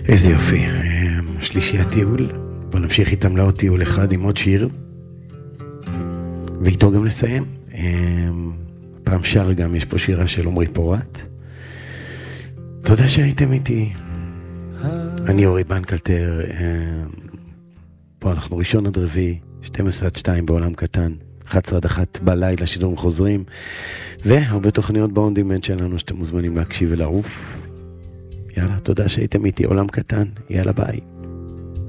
איזה יופי. שלישי הטיול. בוא נמשיך איתם לעוד טיול אחד עם עוד שיר. ואיתו גם נסיים. פעם שר גם, יש פה שירה של עומרי פורט. תודה שהייתם איתי. אני אורי בנקלטר. פה אנחנו ראשון עד רביעי, 12 עד 2 בעולם קטן, 11 עד 1 בלילה, שידורים חוזרים, והרבה תוכניות באון-דימנט שלנו שאתם מוזמנים להקשיב ולערוף. יאללה, תודה שהייתם איתי, עולם קטן. יאללה, ביי.